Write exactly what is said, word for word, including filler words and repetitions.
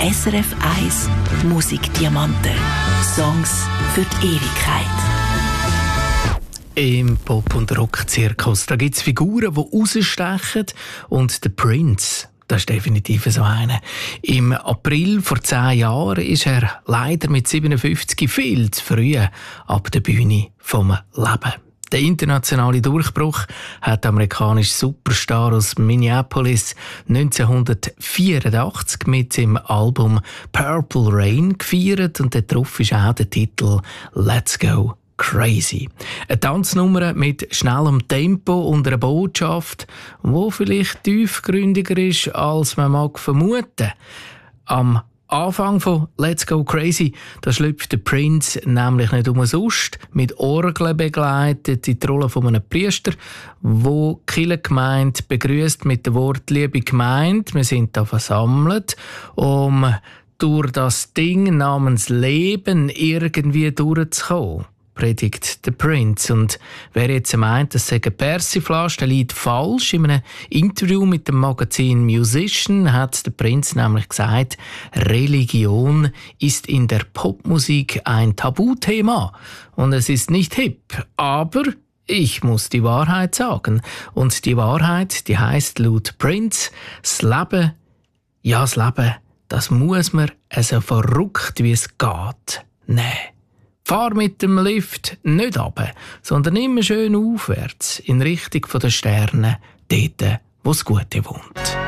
S R F eins Musikdiamanten. Songs für die Ewigkeit. Im Pop- und Rock-Zirkus gibt es Figuren, die rausstechen. Und der Prince, das ist definitiv so einer. Im April vor zehn Jahren ist er leider mit siebenundfünfzig viel zu früh ab der Bühne vom Leben. Der internationale Durchbruch hat der amerikanische Superstar aus Minneapolis neunzehnhundertvierundachtzig mit seinem Album Purple Rain gefeiert, und darauf ist auch der Titel «Let's Go Crazy». Eine Tanznummer mit schnellem Tempo und einer Botschaft, die vielleicht tiefgründiger ist, als man mag vermuten. Am Anfang von «Let's Go Crazy» da schlüpft der Prince nämlich nicht umsonst mit Orgeln begleitet in die Rolle von einem Priester, wo die Kirchengemeinde begrüßt mit dem Wort «Liebe Gemeinde, wir sind da versammelt, um durch das Ding namens Leben irgendwie durchzukommen», predigt der Prince. Und wer jetzt meint, das sei eine Persiflage, der liegt falsch. In einem Interview mit dem Magazin Musician hat der Prince nämlich gesagt, Religion ist in der Popmusik ein Tabuthema und es ist nicht hip. Aber ich muss die Wahrheit sagen. Und die Wahrheit, die heisst laut Prince, das Leben, ja das Leben, das muss man so verrückt wie es geht nehmen. Fahr mit dem Lift nicht runter, sondern immer schön aufwärts in Richtung der Sterne, dort, wo das Gute wohnt.